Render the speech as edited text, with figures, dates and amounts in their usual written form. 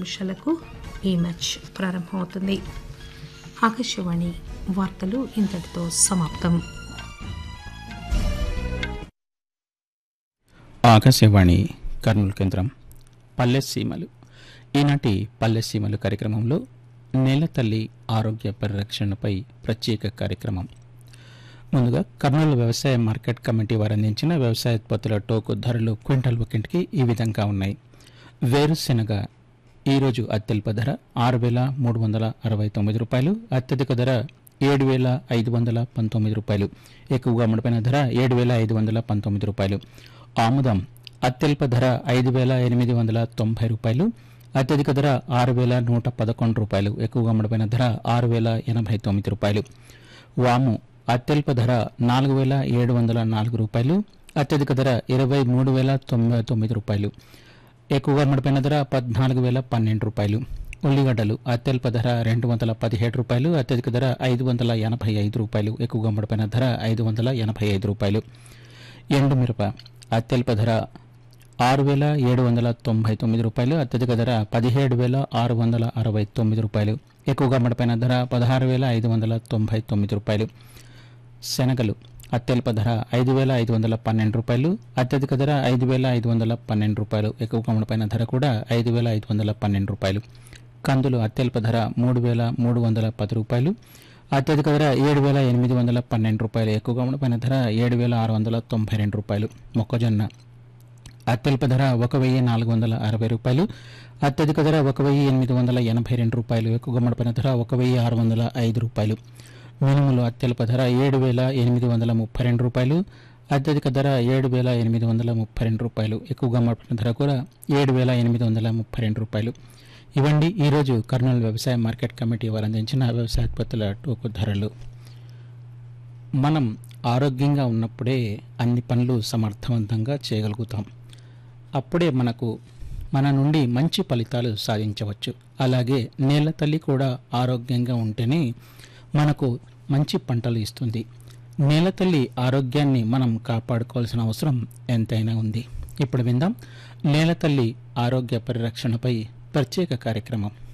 నిమిషాలకు ఈ మ్యాచ్ ప్రారంభమవుతుంది. ఆకాశవాణి వార్తలు ఇంతటితో సమాప్తం. ఆకాశవాణి కర్నూలు కేంద్రం. పల్లె సీమలు. ఈనాటి పల్లె సీమలు కార్యక్రమంలో నేల తల్లి ఆరోగ్య పరిరక్షణపై ప్రత్యేక కార్యక్రమం. ముందుగా కర్నూలు వ్యవసాయ మార్కెట్ కమిటీ వారు అందించిన వ్యవసాయోత్పత్తుల టోకు ధరలు క్వింటల్ ఒక్కింటికి ఈ విధంగా ఉన్నాయి. వేరుశెనగ ఈరోజు అత్యల్ప ధర 6,369 రూపాయలు, అత్యధిక ధర 7,519 రూపాయలు, ఎక్కువగా అమ్ముడుపోయిన ధర 7,519 రూపాయలు. ఆముదం అత్యల్ప ధర 5,890 రూపాయలు, అత్యధిక ధర 6,111 రూపాయలు, ఎక్కువగా అమ్ముడుపోయిన ధర 6,089 రూపాయలు. వాము అత్యల్ప ధర 4,704 రూపాయలు, అత్యధిక ధర 23,099 రూపాయలు, ఎక్కువగా అమ్ముడుపోయిన ధర 14,012 రూపాయలు. ఉల్లిగడ్డలు అత్యల్ప ధర 217 రూపాయలు, అత్యధిక ధర 585 రూపాయలు, ఎక్కువగా అమ్ముడుపోయిన ధర 585 రూపాయలు. ఎండుమిరప అత్యల్ప ధర 6,799 రూపాయలు, అత్యధిక ధర 17,669 రూపాయలు, ఎక్కువగా అమ్ముడుపోయిన ధర 16,599 రూపాయలు. శనగలు అత్యల్ప ధర 5,512 రూపాయలు, అత్యధిక ధర 5,512 రూపాయలు, ఎక్కువగా అమ్ముడుపోయిన ధర కూడా 5,512 రూపాయలు. కందులు అత్యల్ప ధర 3,310 రూపాయలు, అత్యధిక ధర 7,812 రూపాయలు, ఎక్కువగా అమ్ముడుపోయిన ధర 7,692 రూపాయలు. మొక్కజొన్న అత్యల్ప ధర 1,460 రూపాయలు, అత్యధిక ధర 1,882 రూపాయలు, ఎక్కువగా అమ్ముడుపోయిన ధర 1,605 రూపాయలు. మినుములు అత్యల్ప ధర 7,832 రూపాయలు, అత్యధిక ధర 7,832 రూపాయలు, ఎక్కువగా అమ్ముడుపోయిన ధర కూడా 7,832 రూపాయలు. ఇవండి ఈరోజు కర్నూలు వ్యవసాయ మార్కెట్ కమిటీ వారు అందించిన వ్యవసాయోత్పత్తుల టోకు ధరలు. మనం ఆరోగ్యంగా ఉన్నప్పుడే అన్ని పనులు సమర్థవంతంగా చేయగలుగుతాం. అప్పుడే మన నుండి మంచి ఫలితాలు సాధించవచ్చు. అలాగే నేల తల్లి కూడా ఆరోగ్యంగా ఉంటేనే మనకు మంచి పంటలు ఇస్తుంది. నేల తల్లి ఆరోగ్యాన్ని మనం కాపాడుకోవాల్సిన అవసరం ఎంతైనా ఉంది. ఇప్పుడు విందాం నేల తల్లి ఆరోగ్య పరిరక్షణపై ప్రత్యేక కార్యక్రమం.